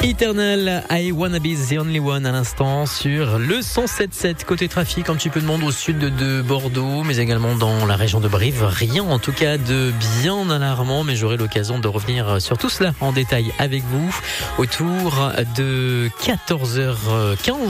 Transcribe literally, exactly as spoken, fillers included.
Eternal, I Wanna Be The Only One à l'instant sur le cent sept sept. Côté trafic, un petit peu de monde au sud de Bordeaux, mais également dans la région de Brive. Rien en tout cas de bien alarmant, mais j'aurai l'occasion de revenir sur tout cela en détail avec vous autour de quatorze heures quinze.